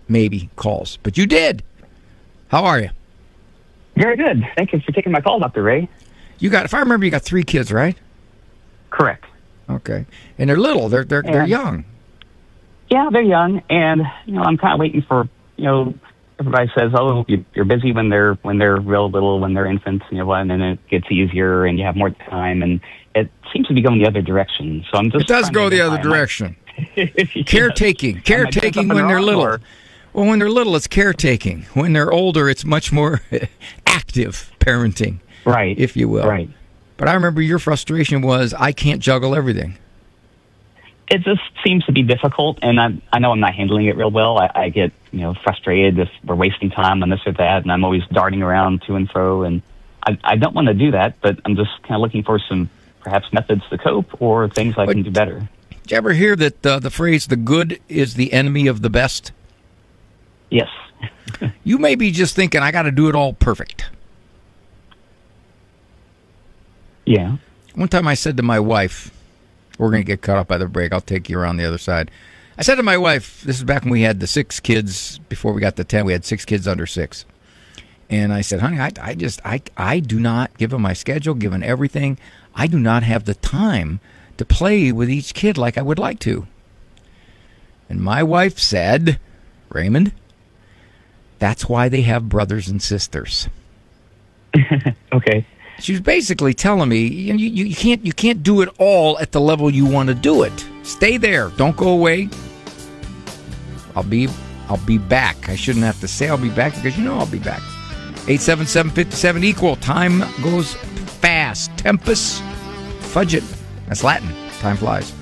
maybe calls. But you did. How are you? Very good. Thank you for taking my call, Dr. Ray. If I remember, you got 3 kids, right? Correct. Okay. And they're little. They're young. Yeah, they're young, and I'm kind of waiting for everybody says, oh, you're busy when they're real little, when they're infants, and then it gets easier and you have more time, and it seems to be going the other direction. So I'm just. It does go the other direction. Caretaking when they're little. Well, when they're little, it's caretaking. When they're older, it's much more active parenting, right? If you will, right. But I remember your frustration was, I can't juggle everything. It just seems to be difficult, and I know I'm not handling it real well. I get frustrated if we're wasting time on this or that, and I'm always darting around to and fro, and I don't want to do that, but I'm just kind of looking for some perhaps methods to cope or things I can do better. Did you ever hear that the phrase, the good is the enemy of the best? Yes. You may be just thinking, I got to do it all perfect. Yeah. One time I said to my wife, we're going to get caught up by the break. I'll take you around the other side. I said to my wife, this is back when we had the 6 kids, before we got to 10, we had 6 kids under 6. And I said, honey, I do not, given my schedule, given everything, I do not have the time to play with each kid like I would like to. And my wife said, Raymond, that's why they have brothers and sisters. Okay. She was basically telling me, you can't do it all at the level you want to do it. Stay there. Don't go away. I'll be back. I shouldn't have to say I'll be back because I'll be back. 877-57 equal. Time goes fast. Tempus fugit. That's Latin. Time flies.